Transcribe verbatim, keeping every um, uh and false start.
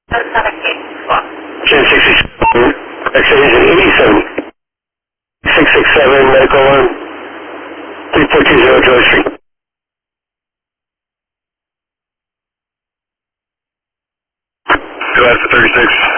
ten sixty-seven, X-rays at eighty-seven, six six seven, medical one, three four two zero, George Street. Go ahead for thirty-six.